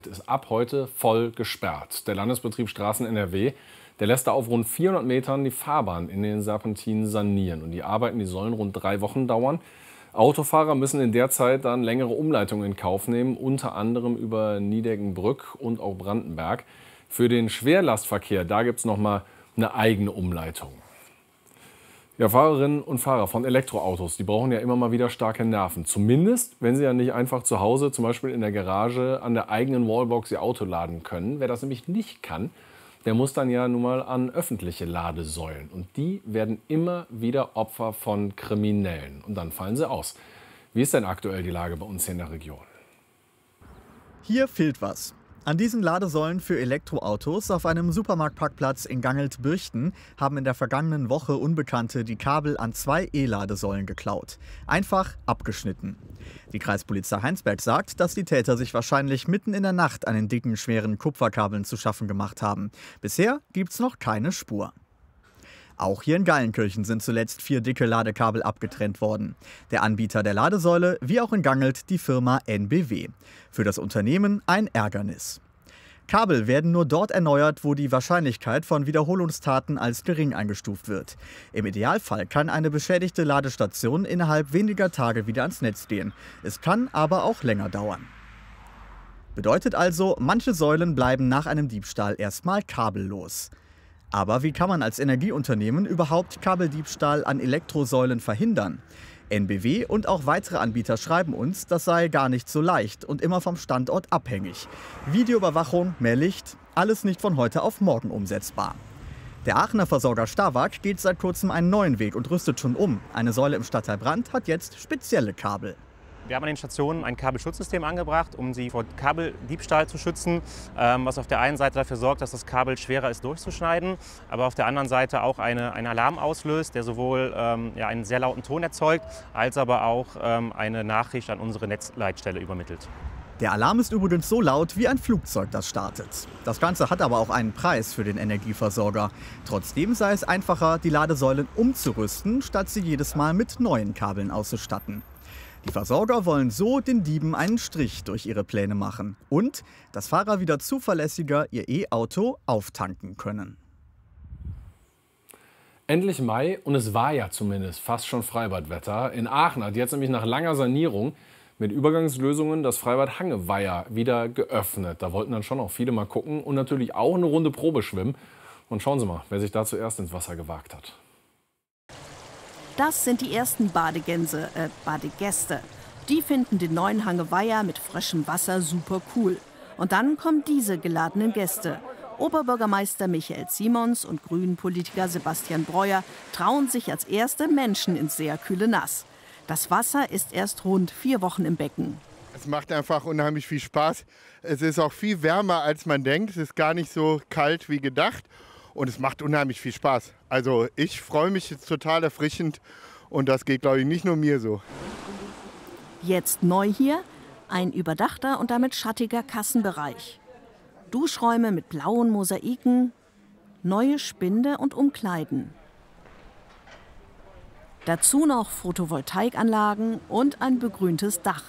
Ist ab heute voll gesperrt. Der Landesbetrieb Straßen NRW, der lässt da auf rund 400 Metern die Fahrbahn in den Serpentinen sanieren. Und die Arbeiten, die sollen rund 3 Wochen dauern. Autofahrer müssen in der Zeit dann längere Umleitungen in Kauf nehmen, unter anderem über Niedeckenbrück und auch Brandenberg. Für den Schwerlastverkehr, da gibt es noch mal eine eigene Umleitung. Ja, Fahrerinnen und Fahrer von Elektroautos, die brauchen ja immer mal wieder starke Nerven. Zumindest, wenn sie ja nicht einfach zu Hause, zum Beispiel in der Garage, an der eigenen Wallbox ihr Auto laden können. Wer das nämlich nicht kann, der muss dann ja nun mal an öffentliche Ladesäulen. Und die werden immer wieder Opfer von Kriminellen. Und dann fallen sie aus. Wie ist denn aktuell die Lage bei uns hier in der Region? Hier fehlt was. An diesen Ladesäulen für Elektroautos auf einem Supermarktparkplatz in Gangelt-Birchten haben in der vergangenen Woche Unbekannte die Kabel an 2 E-Ladesäulen geklaut. Einfach abgeschnitten. Die Kreispolizei Heinsberg sagt, dass die Täter sich wahrscheinlich mitten in der Nacht an den dicken, schweren Kupferkabeln zu schaffen gemacht haben. Bisher gibt's noch keine Spur. Auch hier in Gallenkirchen sind zuletzt 4 dicke Ladekabel abgetrennt worden. Der Anbieter der Ladesäule, wie auch in Gangelt, die Firma NBW. Für das Unternehmen ein Ärgernis. Kabel werden nur dort erneuert, wo die Wahrscheinlichkeit von Wiederholungstaten als gering eingestuft wird. Im Idealfall kann eine beschädigte Ladestation innerhalb weniger Tage wieder ans Netz gehen. Es kann aber auch länger dauern. Bedeutet also, manche Säulen bleiben nach einem Diebstahl erstmal kabellos. Aber wie kann man als Energieunternehmen überhaupt Kabeldiebstahl an Elektrosäulen verhindern? NBW und auch weitere Anbieter schreiben uns, das sei gar nicht so leicht und immer vom Standort abhängig. Videoüberwachung, mehr Licht, alles nicht von heute auf morgen umsetzbar. Der Aachener Versorger Starwag geht seit kurzem einen neuen Weg und rüstet schon um. Eine Säule im Stadtteil Brandt hat jetzt spezielle Kabel. Wir haben an den Stationen ein Kabelschutzsystem angebracht, um sie vor Kabeldiebstahl zu schützen, was auf der einen Seite dafür sorgt, dass das Kabel schwerer ist durchzuschneiden, aber auf der anderen Seite auch einen Alarm auslöst, der sowohl einen sehr lauten Ton erzeugt, als aber auch eine Nachricht an unsere Netzleitstelle übermittelt. Der Alarm ist übrigens so laut wie ein Flugzeug, das startet. Das Ganze hat aber auch einen Preis für den Energieversorger. Trotzdem sei es einfacher, die Ladesäulen umzurüsten, statt sie jedes Mal mit neuen Kabeln auszustatten. Die Versorger wollen so den Dieben einen Strich durch ihre Pläne machen und dass Fahrer wieder zuverlässiger ihr E-Auto auftanken können. Endlich Mai und es war ja zumindest fast schon Freibadwetter. In Aachen hat jetzt nämlich nach langer Sanierung mit Übergangslösungen das Freibad Hangeweiher wieder geöffnet. Da wollten dann schon auch viele mal gucken und natürlich auch eine Runde Probe schwimmen. Und schauen Sie mal, wer sich da zuerst ins Wasser gewagt hat. Das sind die ersten Badegäste. Die finden den neuen Hangeweiher mit frischem Wasser super cool. Und dann kommen diese geladenen Gäste. Oberbürgermeister Michael Simons und Grünen-Politiker Sebastian Breuer trauen sich als erste Menschen ins sehr kühle Nass. Das Wasser ist erst rund 4 Wochen im Becken. Es macht einfach unheimlich viel Spaß. Es ist auch viel wärmer, als man denkt. Es ist gar nicht so kalt wie gedacht. Und es macht unheimlich viel Spaß. Also ich freue mich jetzt total erfrischend und das geht, glaube ich, nicht nur mir so. Jetzt neu hier, ein überdachter und damit schattiger Kassenbereich. Duschräume mit blauen Mosaiken, neue Spinde und Umkleiden. Dazu noch Photovoltaikanlagen und ein begrüntes Dach.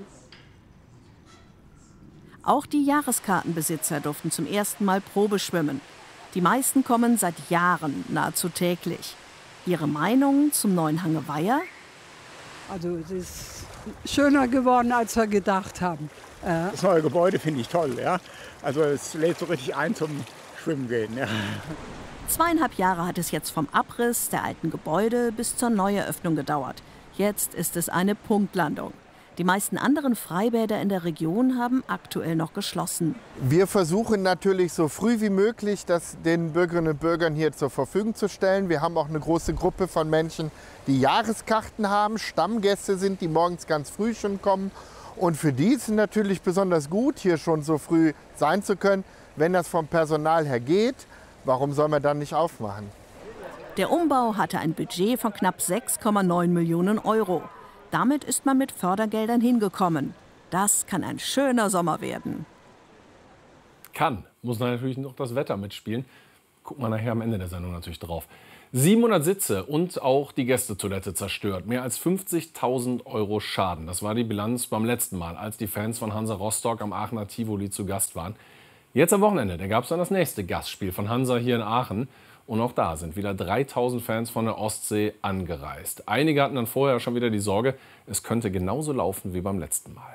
Auch die Jahreskartenbesitzer durften zum ersten Mal Probe schwimmen. Die meisten kommen seit Jahren, nahezu täglich. Ihre Meinung zum neuen Hangeweiher? Also es ist schöner geworden, als wir gedacht haben. Das neue Gebäude finde ich toll. Ja? Also es lädt so richtig ein zum Schwimmen gehen. Ja. 2,5 Jahre hat es jetzt vom Abriss der alten Gebäude bis zur Neueröffnung gedauert. Jetzt ist es eine Punktlandung. Die meisten anderen Freibäder in der Region haben aktuell noch geschlossen. Wir versuchen natürlich so früh wie möglich, das den Bürgerinnen und Bürgern hier zur Verfügung zu stellen. Wir haben auch eine große Gruppe von Menschen, die Jahreskarten haben, Stammgäste sind, die morgens ganz früh schon kommen. Und für die ist es natürlich besonders gut, hier schon so früh sein zu können. Wenn das vom Personal her geht, warum soll man dann nicht aufmachen? Der Umbau hatte ein Budget von knapp 6,9 Millionen Euro. Damit ist man mit Fördergeldern hingekommen. Das kann ein schöner Sommer werden. Muss natürlich noch das Wetter mitspielen. Gucken wir nachher am Ende der Sendung natürlich drauf. 700 Sitze und auch die Gästetoilette zerstört. Mehr als 50.000 € Schaden. Das war die Bilanz beim letzten Mal, als die Fans von Hansa Rostock am Aachener Tivoli zu Gast waren. Jetzt am Wochenende, da gab es dann das nächste Gastspiel von Hansa hier in Aachen. Und auch da sind wieder 3.000 Fans von der Ostsee angereist. Einige hatten dann vorher schon wieder die Sorge, es könnte genauso laufen wie beim letzten Mal.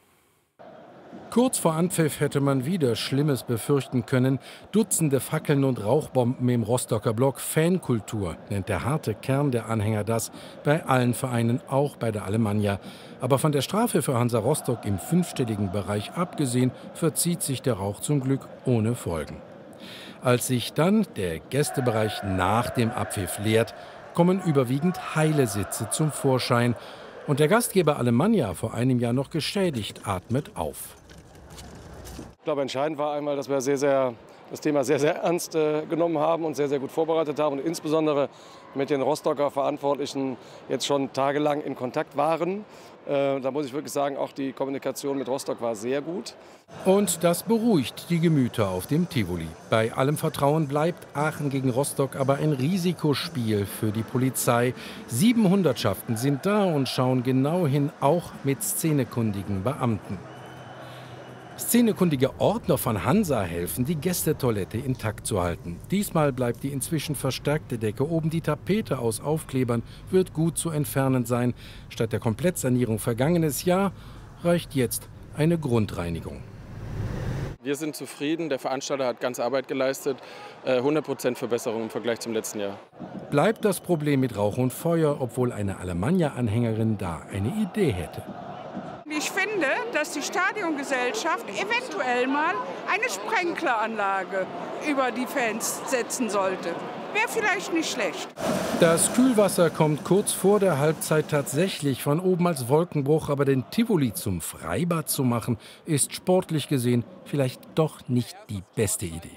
Kurz vor Anpfiff hätte man wieder Schlimmes befürchten können. Dutzende Fackeln und Rauchbomben im Rostocker Block. Fankultur nennt der harte Kern der Anhänger das. Bei allen Vereinen, auch bei der Alemannia. Aber von der Strafe für Hansa Rostock im 5-stelligen Bereich abgesehen, verzieht sich der Rauch zum Glück ohne Folgen. Als sich dann der Gästebereich nach dem Abpfiff leert, kommen überwiegend heile Sitze zum Vorschein. Und der Gastgeber Alemannia, vor einem Jahr noch geschädigt, atmet auf. Ich glaube, entscheidend war einmal, dass wir das Thema sehr ernst genommen haben und sehr gut vorbereitet haben und insbesondere mit den Rostocker Verantwortlichen jetzt schon tagelang in Kontakt waren. Da muss ich wirklich sagen, auch die Kommunikation mit Rostock war sehr gut. Und das beruhigt die Gemüter auf dem Tivoli. Bei allem Vertrauen bleibt Aachen gegen Rostock aber ein Risikospiel für die Polizei. 7 Hundertschaften sind da und schauen genau hin, auch mit szenekundigen Beamten. Szenekundige Ordner von Hansa helfen, die Gästetoilette intakt zu halten. Diesmal bleibt die inzwischen verstärkte Decke oben. Die Tapete aus Aufklebern wird gut zu entfernen sein. Statt der Komplettsanierung vergangenes Jahr reicht jetzt eine Grundreinigung. Wir sind zufrieden. Der Veranstalter hat ganze Arbeit geleistet. 100% Verbesserung im Vergleich zum letzten Jahr. Bleibt das Problem mit Rauch und Feuer, obwohl eine Alemannia-Anhängerin da eine Idee hätte. Ich finde, dass die Stadiongesellschaft eventuell mal eine Sprenkleranlage über die Fans setzen sollte. Wäre vielleicht nicht schlecht. Das Kühlwasser kommt kurz vor der Halbzeit tatsächlich von oben als Wolkenbruch. Aber den Tivoli zum Freibad zu machen, ist sportlich gesehen vielleicht doch nicht die beste Idee.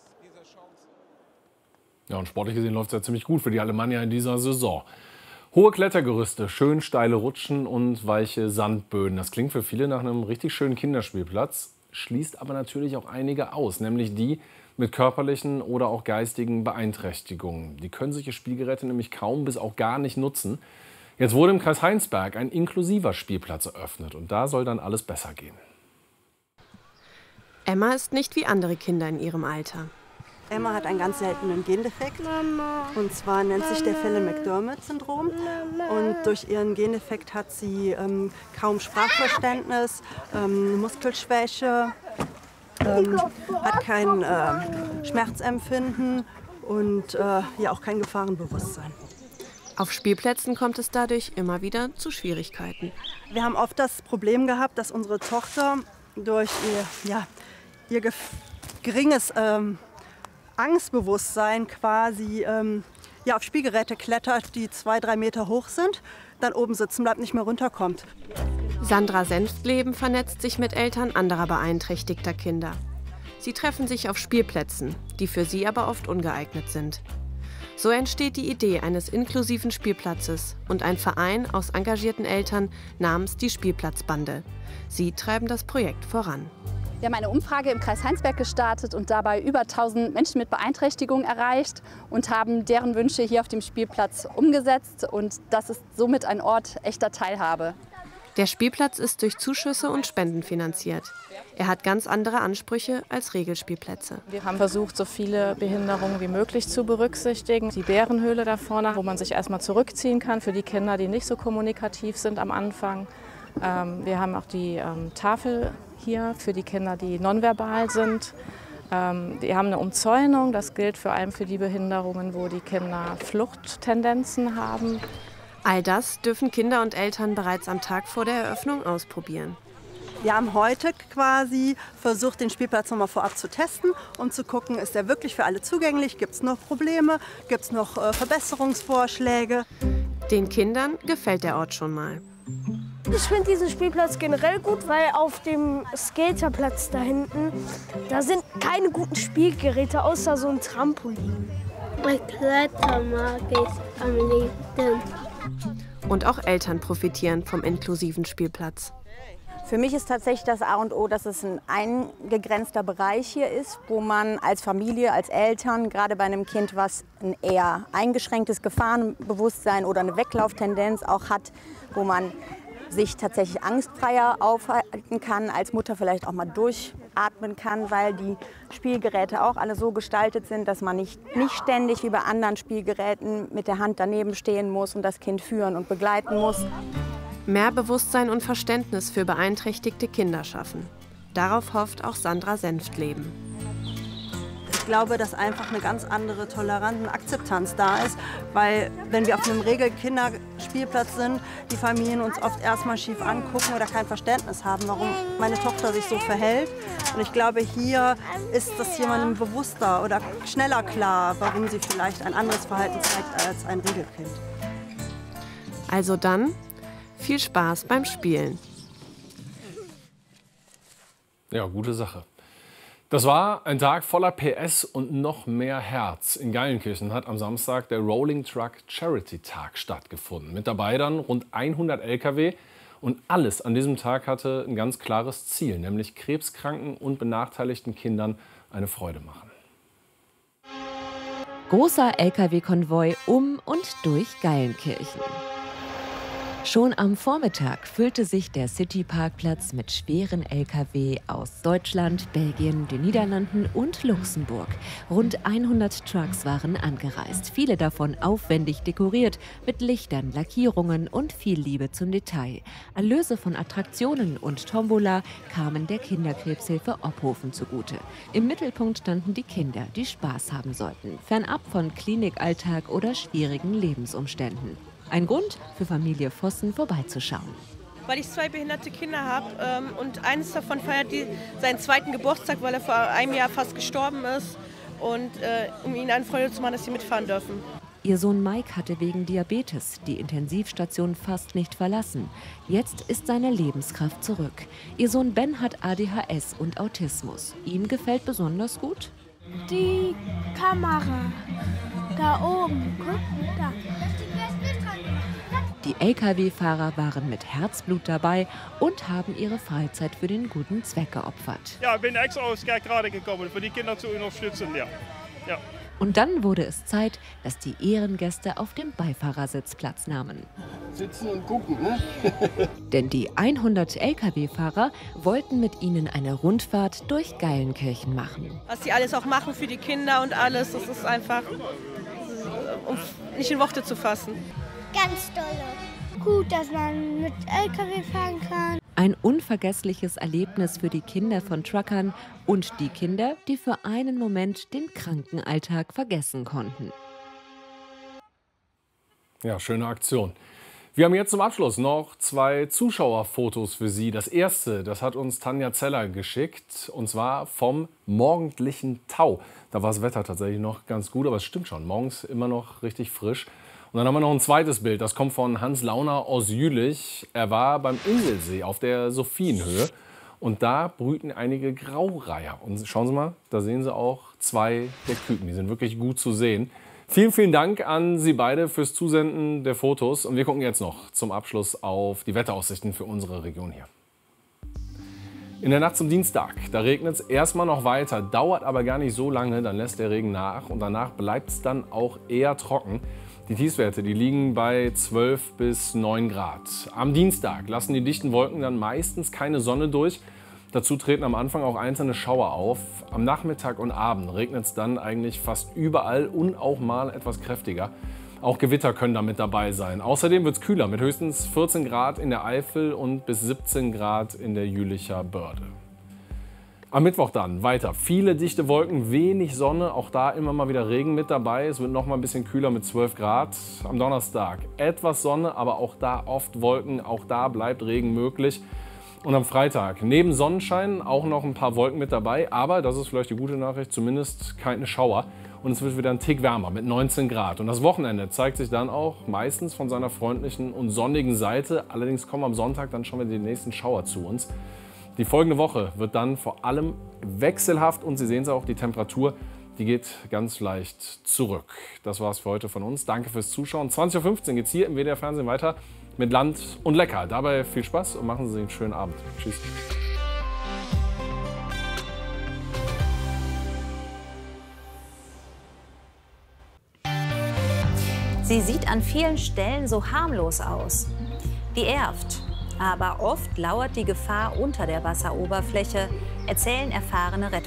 Ja, und sportlich gesehen läuft es ja ziemlich gut für die Alemannia in dieser Saison. Hohe Klettergerüste, schön steile Rutschen und weiche Sandböden. Das klingt für viele nach einem richtig schönen Kinderspielplatz, schließt aber natürlich auch einige aus, nämlich die mit körperlichen oder auch geistigen Beeinträchtigungen. Die können solche Spielgeräte nämlich kaum bis auch gar nicht nutzen. Jetzt wurde im Kreis Heinsberg ein inklusiver Spielplatz eröffnet und da soll dann alles besser gehen. Emma ist nicht wie andere Kinder in ihrem Alter. Emma hat einen ganz seltenen Gendefekt, und zwar nennt sich der Phelan-McDermid-Syndrom. Und durch ihren Gendefekt hat sie kaum Sprachverständnis, Muskelschwäche, hat kein Schmerzempfinden und ja auch kein Gefahrenbewusstsein. Auf Spielplätzen kommt es dadurch immer wieder zu Schwierigkeiten. Wir haben oft das Problem gehabt, dass unsere Tochter durch ihr geringes Angstbewusstsein quasi auf Spielgeräte klettert, die 2-3 Meter hoch sind, dann oben sitzen bleibt, nicht mehr runterkommt. Sandra Senftleben vernetzt sich mit Eltern anderer beeinträchtigter Kinder. Sie treffen sich auf Spielplätzen, die für sie aber oft ungeeignet sind. So entsteht die Idee eines inklusiven Spielplatzes und ein Verein aus engagierten Eltern namens die Spielplatzbande. Sie treiben das Projekt voran. Wir haben eine Umfrage im Kreis Heinsberg gestartet und dabei über 1000 Menschen mit Beeinträchtigung erreicht und haben deren Wünsche hier auf dem Spielplatz umgesetzt. Und das ist somit ein Ort echter Teilhabe. Der Spielplatz ist durch Zuschüsse und Spenden finanziert. Er hat ganz andere Ansprüche als Regelspielplätze. Wir haben versucht, so viele Behinderungen wie möglich zu berücksichtigen. Die Bärenhöhle da vorne, wo man sich erstmal zurückziehen kann für die Kinder, die nicht so kommunikativ sind am Anfang. Wir haben auch die Tafel hier für die Kinder, die nonverbal sind. Wir haben eine Umzäunung, das gilt vor allem für die Behinderungen, wo die Kinder Fluchttendenzen haben. All das dürfen Kinder und Eltern bereits am Tag vor der Eröffnung ausprobieren. Wir haben heute quasi versucht, den Spielplatz noch mal vorab zu testen, um zu gucken, ist er wirklich für alle zugänglich, gibt es noch Probleme, gibt es noch Verbesserungsvorschläge. Den Kindern gefällt der Ort schon mal. Ich finde diesen Spielplatz generell gut, weil auf dem Skaterplatz da hinten, da sind keine guten Spielgeräte, außer so ein Trampolin. Bei Kletter mag ich am liebsten. Und auch Eltern profitieren vom inklusiven Spielplatz. Für mich ist tatsächlich das A und O, dass es ein eingegrenzter Bereich hier ist, wo man als Familie, als Eltern, gerade bei einem Kind, was ein eher eingeschränktes Gefahrenbewusstsein oder eine Weglauftendenz auch hat, wo man sich tatsächlich angstfreier aufhalten kann, als Mutter vielleicht auch mal durchatmen kann, weil die Spielgeräte auch alle so gestaltet sind, dass man nicht ständig wie bei anderen Spielgeräten mit der Hand daneben stehen muss und das Kind führen und begleiten muss. Mehr Bewusstsein und Verständnis für beeinträchtigte Kinder schaffen. Darauf hofft auch Sandra Senftleben. Ich glaube, dass einfach eine ganz andere Toleranz und Akzeptanz da ist, weil wenn wir auf einem Regelkinderspielplatz sind, die Familien uns oft erstmal schief angucken oder kein Verständnis haben, warum meine Tochter sich so verhält. Und ich glaube, hier ist das jemandem bewusster oder schneller klar, warum sie vielleicht ein anderes Verhalten zeigt als ein Regelkind. Also dann viel Spaß beim Spielen. Ja, gute Sache. Das war ein Tag voller PS und noch mehr Herz. In Geilenkirchen hat am Samstag der Rolling Truck Charity Tag stattgefunden. Mit dabei dann rund 100 Lkw. Und alles an diesem Tag hatte ein ganz klares Ziel, nämlich krebskranken und benachteiligten Kindern eine Freude machen. Großer Lkw-Konvoi um und durch Geilenkirchen. Schon am Vormittag füllte sich der City-Parkplatz mit schweren Lkw aus Deutschland, Belgien, den Niederlanden und Luxemburg. Rund 100 Trucks waren angereist, viele davon aufwendig dekoriert, mit Lichtern, Lackierungen und viel Liebe zum Detail. Erlöse von Attraktionen und Tombola kamen der Kinderkrebshilfe Ophofen zugute. Im Mittelpunkt standen die Kinder, die Spaß haben sollten, fernab von Klinikalltag oder schwierigen Lebensumständen. Ein Grund für Familie Vossen vorbeizuschauen. Weil ich 2 behinderte Kinder habe und eines davon feiert seinen 2. Geburtstag, weil er vor einem Jahr fast gestorben ist. Und um ihnen eine Freude zu machen, dass sie mitfahren dürfen. Ihr Sohn Mike hatte wegen Diabetes die Intensivstation fast nicht verlassen. Jetzt ist seine Lebenskraft zurück. Ihr Sohn Ben hat ADHS und Autismus. Ihm gefällt besonders gut die Kamera. Da oben, guck, da. Die Lkw-Fahrer waren mit Herzblut dabei und haben ihre Freizeit für den guten Zweck geopfert. Ja, ich bin extra aus Kerkrade gekommen, für die Kinder zu unterstützen. Ja. Und dann wurde es Zeit, dass die Ehrengäste auf dem Beifahrersitz Platz nahmen. Sitzen und gucken, ne? Denn die 100 Lkw-Fahrer wollten mit ihnen eine Rundfahrt durch Geilenkirchen machen. Was die alles auch machen für die Kinder und alles, das ist einfach, um nicht in Worte zu fassen. Ganz dolle. Gut, dass man mit LKW fahren kann. Ein unvergessliches Erlebnis für die Kinder von Truckern und die Kinder, die für einen Moment den Krankenalltag vergessen konnten. Ja, schöne Aktion. Wir haben jetzt zum Abschluss noch 2 Zuschauerfotos für Sie. Das erste, das hat uns Tanja Zeller geschickt, und zwar vom morgendlichen Tau. Da war das Wetter tatsächlich noch ganz gut, aber es stimmt schon, morgens immer noch richtig frisch. Und dann haben wir noch ein zweites Bild, das kommt von Hans Launer aus Jülich. Er war beim Inselsee auf der Sophienhöhe und da brüten einige Graureiher. Und schauen Sie mal, da sehen Sie auch 2 der Küken, die sind wirklich gut zu sehen. Vielen, vielen Dank an Sie beide fürs Zusenden der Fotos. Und wir gucken jetzt noch zum Abschluss auf die Wetteraussichten für unsere Region hier. In der Nacht zum Dienstag, da regnet es erstmal noch weiter, dauert aber gar nicht so lange, dann lässt der Regen nach und danach bleibt es dann auch eher trocken. Die Tiefstwerte, die liegen bei 12 bis 9 Grad. Am Dienstag lassen die dichten Wolken dann meistens keine Sonne durch. Dazu treten am Anfang auch einzelne Schauer auf. Am Nachmittag und Abend regnet es dann eigentlich fast überall und auch mal etwas kräftiger. Auch Gewitter können da mit dabei sein. Außerdem wird es kühler mit höchstens 14 Grad in der Eifel und bis 17 Grad in der Jülicher Börde. Am Mittwoch dann weiter. Viele dichte Wolken, wenig Sonne, auch da immer mal wieder Regen mit dabei. Es wird noch mal ein bisschen kühler mit 12 Grad. Am Donnerstag etwas Sonne, aber auch da oft Wolken, auch da bleibt Regen möglich. Und am Freitag neben Sonnenschein auch noch ein paar Wolken mit dabei, aber das ist vielleicht die gute Nachricht, zumindest keine Schauer. Und es wird wieder ein Tick wärmer mit 19 Grad. Und das Wochenende zeigt sich dann auch meistens von seiner freundlichen und sonnigen Seite. Allerdings kommen am Sonntag dann schon wieder die nächsten Schauer zu uns. Die folgende Woche wird dann vor allem wechselhaft und Sie sehen es auch, die Temperatur, die geht ganz leicht zurück. Das war es für heute von uns. Danke fürs Zuschauen. 20:15 Uhr geht es hier im WDR Fernsehen weiter mit Land und lecker. Dabei viel Spaß und machen Sie sich einen schönen Abend. Tschüss. Sie sieht an vielen Stellen so harmlos aus wie Erft. Aber oft lauert die Gefahr unter der Wasseroberfläche, erzählen erfahrene Rettungskräfte.